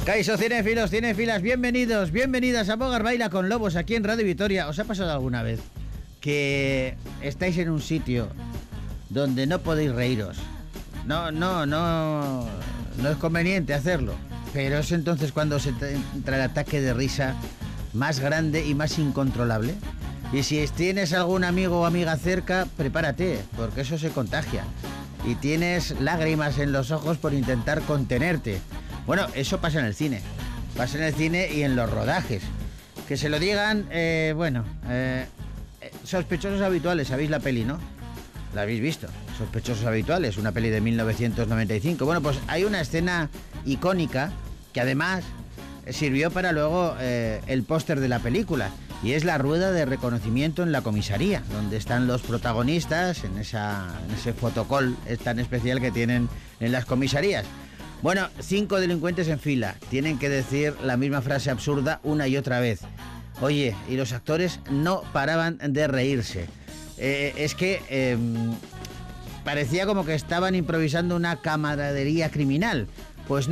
Caixo, cinéfilos, cinéfilas, bienvenidos, bienvenidas a Bogar Baila con Lobos aquí en Radio Vitoria. ¿Os ha pasado alguna vez que estáis en un sitio donde no podéis reíros? No es conveniente hacerlo, pero es entonces cuando se entra el ataque de risa más grande y más incontrolable. Y si tienes algún amigo o amiga cerca, prepárate, porque eso se contagia. Y tienes lágrimas en los ojos por intentar contenerte. Bueno, eso pasa en el cine. Pasa en el cine y en los rodajes. Que se lo digan, sospechosos habituales. ¿Sabéis la peli, no? La habéis visto. Sospechosos habituales, una peli de 1995. Bueno, pues hay una escena icónica que además sirvió para luego el póster de la película. Y es la rueda de reconocimiento en la comisaría, donde están los protagonistas en ese fotocall tan especial que tienen en las comisarías. Bueno, 5 delincuentes en fila tienen que decir la misma frase absurda una y otra vez. Oye, y los actores no paraban de reírse. Es que parecía como que estaban improvisando una camaradería criminal. Pues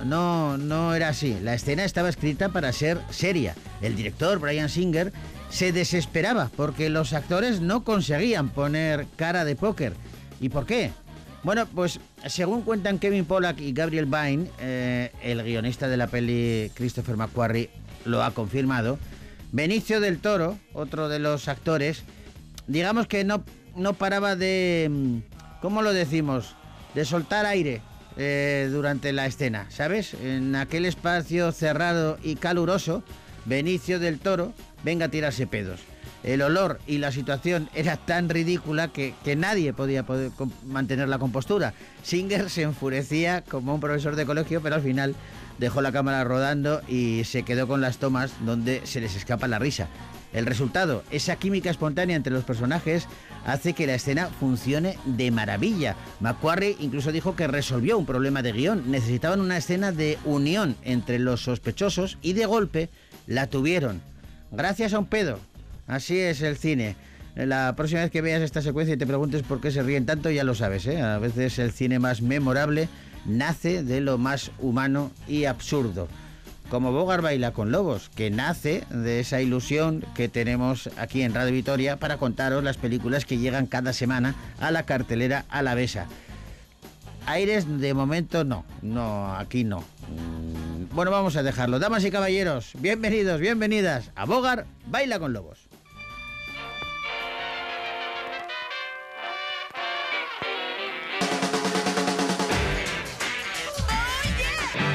no era así. La escena estaba escrita para ser seria. El director, Bryan Singer, se desesperaba porque los actores no conseguían poner cara de póker. ¿Y por qué? Bueno, pues según cuentan Kevin Pollak y Gabriel Byrne, el guionista de la peli Christopher McQuarrie lo ha confirmado, Benicio del Toro, otro de los actores, digamos que no paraba de, ¿cómo lo decimos?, de soltar aire durante la escena, ¿sabes? En aquel espacio cerrado y caluroso, Benicio del Toro venga a tirarse pedos. El olor y la situación era tan ridícula que nadie podía mantener la compostura. Singer se enfurecía como un profesor de colegio, pero al final dejó la cámara rodando y se quedó con las tomas donde se les escapa la risa. El resultado, esa química espontánea entre los personajes, hace que la escena funcione de maravilla. McQuarrie incluso dijo que resolvió un problema de guión. Necesitaban una escena de unión entre los sospechosos y de golpe la tuvieron. Gracias a un pedo. Así es el cine. La próxima vez que veas esta secuencia y te preguntes por qué se ríen tanto, ya lo sabes, ¿eh? A veces el cine más memorable nace de lo más humano y absurdo. Como Bogar Baila con Lobos, que nace de esa ilusión que tenemos aquí en Radio Vitoria para contaros las películas que llegan cada semana a la cartelera alavesa. Aires de momento no, aquí no. Bueno, vamos a dejarlo. Damas y caballeros, bienvenidos, bienvenidas a Bogar Baila con Lobos.